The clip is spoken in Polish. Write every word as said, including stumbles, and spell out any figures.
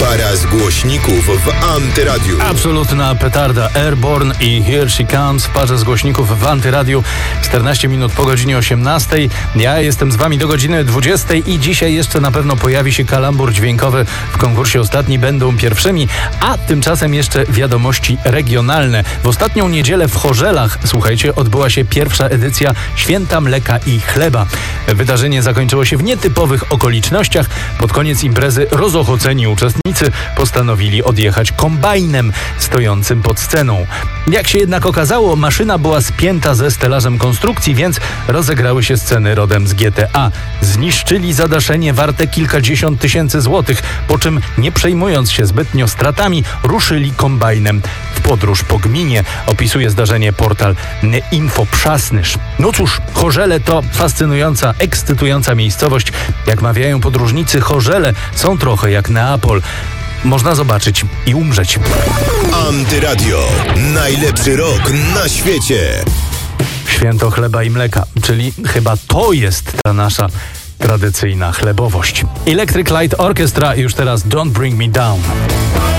Para z głośników w Antyradiu. Absolutna petarda. Airborne i Here She Comes w parze z głośników w Antyradiu. czternaście minut po godzinie osiemnastej. Ja jestem z wami do godziny dwudziestej i dzisiaj jeszcze na pewno pojawi się kalambur dźwiękowy. W konkursie ostatni będą pierwszymi, a tymczasem jeszcze wiadomości regionalne. W ostatnią niedzielę w Chorzelach, słuchajcie, odbyła się pierwsza edycja Święta Mleka i Chleba. Wydarzenie zakończyło się w nietypowych okolicznościach. Pod koniec imprezy rozochoceni uczestnicy postanowili odjechać kombajnem stojącym pod sceną. Jak się jednak okazało, maszyna była spięta ze stelażem konstrukcji, więc rozegrały się sceny rodem z G T A. Zniszczyli zadaszenie warte kilkadziesiąt tysięcy złotych, po czym nie przejmując się zbytnio stratami, ruszyli kombajnem w podróż po gminie. Opisuje zdarzenie portal Info Przasnysz. No cóż, Chorzele to fascynująca, ekscytująca miejscowość. Jak mawiają podróżnicy, Chorzele są trochę jak Neapol. Można zobaczyć i umrzeć. Antyradio. Najlepszy rok na świecie. Święto chleba i mleka, czyli chyba to jest ta nasza tradycyjna chlebowość. Electric Light Orchestra, już teraz Don't Bring Me Down.